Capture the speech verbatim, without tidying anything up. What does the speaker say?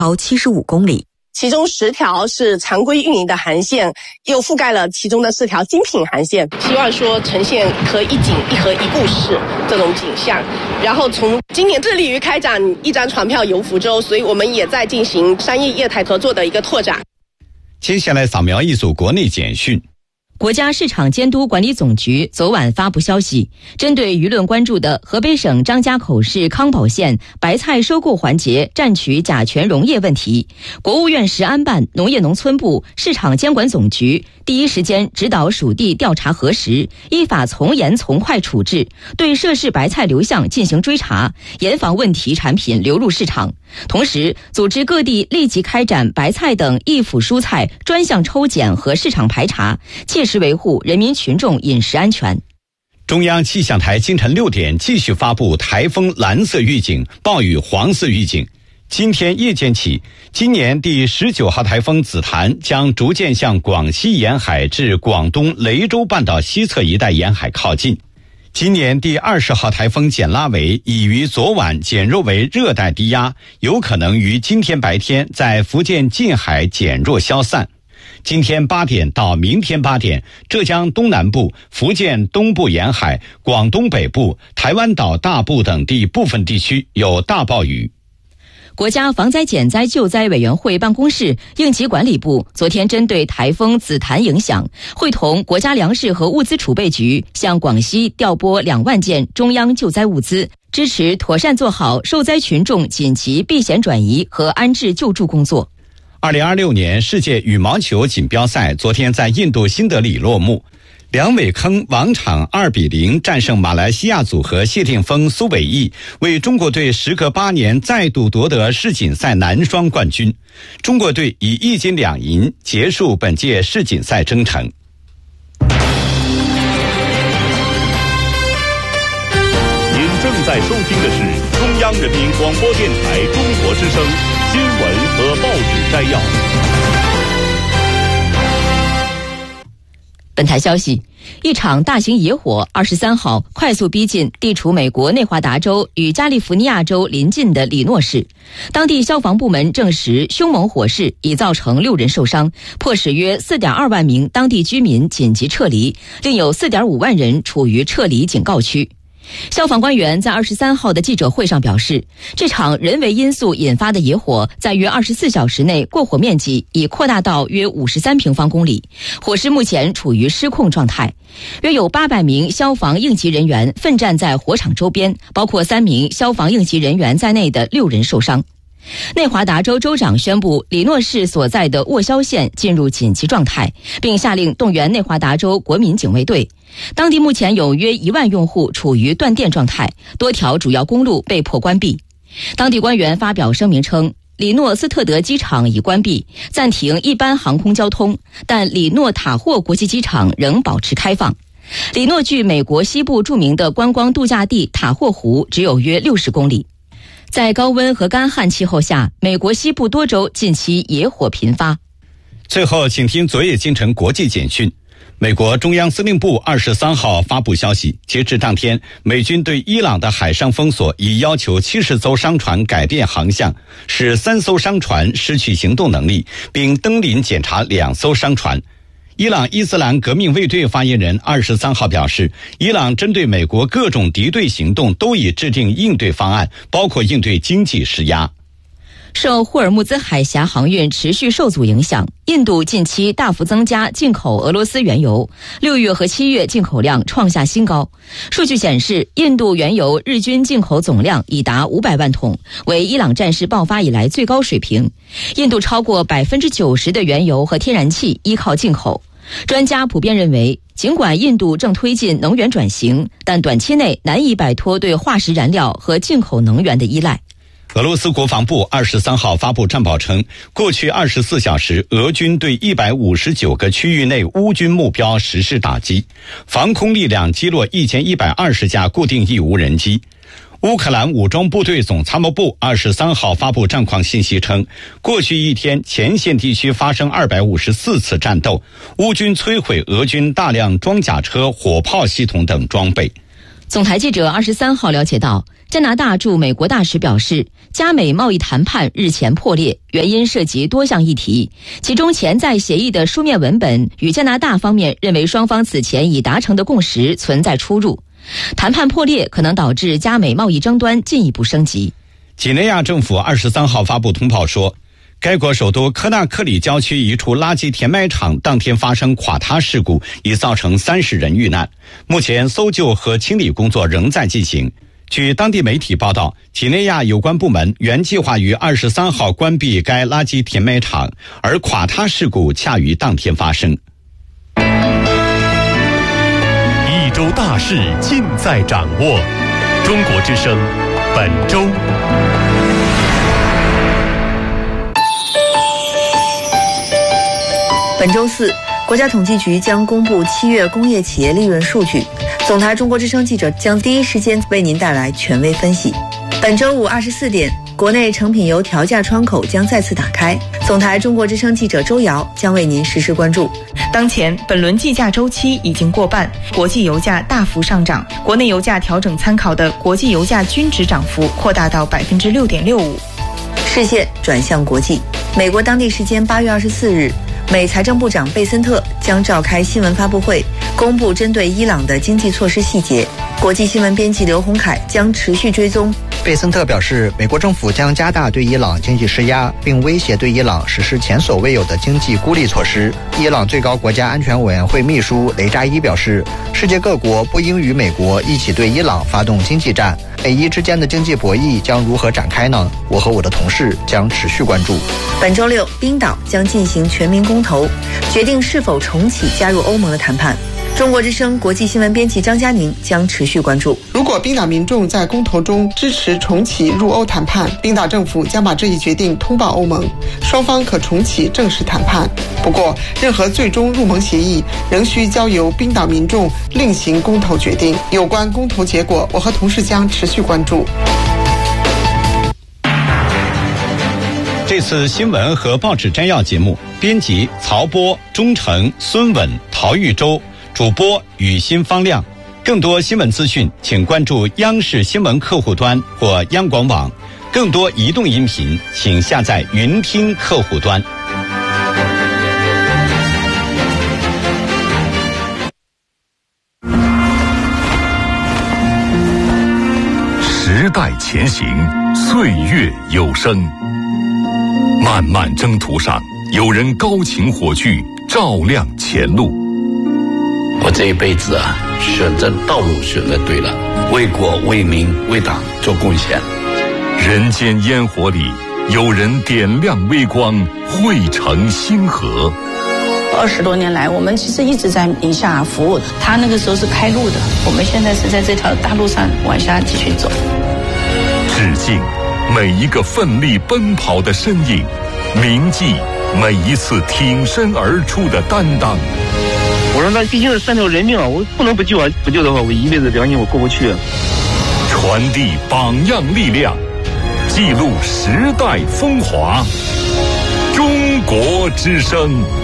条七十五公里。 其中十条是常规运营的航线，又覆盖了其中的四条精品航线，希望说呈现一河一景、一河一故事这种景象。然后从今年致力于开展一张船票游福州，所以我们也在进行商业业态合作的一个拓展。 接下来扫描一组国内简讯。 国家市场监督管理总局昨晚发布消息，针对舆论关注的河北省张家口市康宝县白菜收购环节占取甲醛溶液问题，国务院食安办、农业农村部、市场监管总局第一时间指导属地调查核实，依法从严从快处置，对涉事白菜流向进行追查，严防问题产品流入市场。同时，组织各地立即开展白菜等易腐蔬菜专项抽检和市场排查，切实维护人民群众饮食安全。 中央气象台今晨六点继续发布台风蓝色预警、暴雨黄色预警。今天夜间起，今年第十九号台风紫檀将逐渐向广西沿海至广东雷州半岛西侧一带沿海靠近。今年第二十号台风简拉维已于昨晚减弱为热带低压，有可能于今天白天在福建近海减弱消散。今天八点到明天八点，浙江东南部、福建东部沿海、广东北部、台湾岛大部等地部分地区有大暴雨。 国家防灾减灾救灾委员会办公室、应急管理部昨天针对台风紫檀影响，会同国家粮食和物资储备局向广西调拨两万件中央救灾物资，支持妥善做好受灾群众紧急避险转移和安置救助工作。 二零二六年世界羽毛球锦标赛昨天在印度新德里落幕，梁伟铿王昶二比零战胜马来西亚组合谢霆锋、苏伟毅，为中国队时隔八年再度夺得世锦赛男双冠军。中国队以一金两银结束本届世锦赛征程。 您正在收听的是中央人民广播电台中国之声新闻和报纸摘要。 本台消息，一场大型野火二十三号快速逼近地处美国内华达州与加利福尼亚州邻近的里诺市，当地消防部门证实凶猛火势已造成六人受伤，迫使约 四点二万名当地居民紧急撤离，另有 四点五万人处于撤离警告区。消防官员在二十三号的记者会上表示，这场人为因素引发的野火在约二十四小时内过火面积已扩大到约五十三平方公里，火势目前处于失控状态。约有八百名消防应急人员奋战在火场周边，包括三名消防应急人员在内的六人受伤。内华达州州长宣布里诺市所在的沃肖县进入紧急状态，并下令动员内华达州国民警卫队。当地目前有约一万用户处于断电状态，多条主要公路被迫关闭。当地官员发表声明称，里诺斯特德机场已关闭，暂停一般航空交通，但里诺塔霍国际机场仍保持开放。里诺距美国西部著名的观光度假地塔霍湖只有约六十公里。在高温和干旱气候下，美国西部多州近期野火频发。 最后，请听昨夜今晨国际简讯。美国中央司令部二十三号发布消息，截至当天，美军对伊朗的海上封锁已要求七十艘商船改变航向，使三艘商船失去行动能力，并登临检查两艘商船。伊朗伊斯兰革命卫队发言人二十三号表示，伊朗针对美国各种敌对行动都已制定应对方案，包括应对经济施压。 受霍尔木兹海峡航运持续受阻影响，印度近期大幅增加进口俄罗斯原油，六月和七月进口量创下新高。数据显示，印度原油日均进口总量已达五百万桶，为伊朗战事爆发以来最高水平。印度超过 百分之九十 的原油和天然气依靠进口。专家普遍认为，尽管印度正推进能源转型，但短期内难以摆脱对化石燃料和进口能源的依赖。 俄罗斯国防部二十三号发布战报称，过去二十四小时，俄军对一百五十九个区域内乌军目标实施打击，防空力量击落一千一百二十架固定翼无人机。乌克兰武装部队总参谋部二十三号发布战况信息称，过去一天前线地区发生二百五十四次战斗，乌军摧毁俄军大量装甲车、火炮系统等装备。 总台记者二十三号了解到，加拿大驻美国大使表示， 加美贸易谈判日前破裂，原因涉及多项议题，其中潜在协议的书面文本与加拿大方面认为双方此前已达成的共识存在出入。谈判破裂可能导致加美贸易争端进一步升级。 几内亚政府二十三号发布通报说，该国首都科纳克里郊区一处垃圾填埋场当天发生垮塌事故，已造成三十人遇难。目前搜救和清理工作仍在进行。据当地媒体报道，几内亚有关部门原计划于二十三号关闭该垃圾填埋场，而垮塌事故恰于当天发生。 一周大事尽在掌握。中国之声本周。 本周四，国家统计局将公布七月工业企业利润数据。总台中国之声记者将第一时间为您带来权威分析。本周五二十四点，国内成品油调价窗口将再次打开。总台中国之声记者周瑶将为您实时关注。 当前本轮计价周期已经过半，国际油价大幅上涨，国内油价调整参考的国际油价均值涨幅扩大到百分之六点六五。 视线转向国际，美国当地时间八月二十四日。美财政部长贝森特将召开新闻发布会，公布针对伊朗的经济措施细节。国际新闻编辑刘洪凯将持续追踪。 贝森特表示，美国政府将加大对伊朗经济施压，并威胁对伊朗实施前所未有的经济孤立措施。伊朗最高国家安全委员会秘书雷扎伊表示，世界各国不应与美国一起对伊朗发动经济战。美伊之间的经济博弈将如何展开呢？我和我的同事将持续关注。 本周六，冰岛将进行全民公投，决定是否重启加入欧盟的谈判。中国之声国际新闻编辑张佳宁将持续关注。 如果冰岛民众在公投中支持重启入欧谈判，冰岛政府将把这一决定通报欧盟，双方可重启正式谈判。不过，任何最终入盟协议仍需交由冰岛民众另行公投决定。有关公投结果，我和同事将持续关注。 这次新闻和报纸摘要节目，编辑曹波、钟诚、孙稳、陶玉洲，主播雨欣、方亮。更多新闻资讯，请关注央视新闻客户端或央广网。更多移动音频，请下载云听客户端。 时代前行，岁月有声。漫漫征途上，有人高擎火炬，照亮前路。 我这一辈子啊，选择道路选择对了，为国为民为党做贡献。 人间烟火里，有人点亮微光，汇成星河。 二十多年来，我们其实一直在宁夏服务，他那个时候是开路的，我们现在是在这条大路上往下继续走。 致敬每一个奋力奔跑的身影，铭记每一次挺身而出的担当。 我说那毕竟是三条人命啊，我不能不救啊！不救的话，我一辈子良心我过不去。 传递榜样力量，记录时代风华。中国之声。